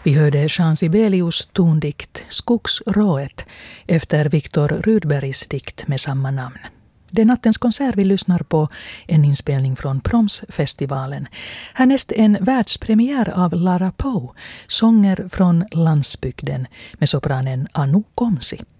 Vi hörde Jean Sibelius tondikt Skogsrået efter Viktor Rydbergs dikt med samma namn. Det är nattens konsert vi lyssnar på, en inspelning från Promsfestivalen. Härnäst en världspremiär av Lara Poe, sånger från landsbygden med sopranen Anu Komsi.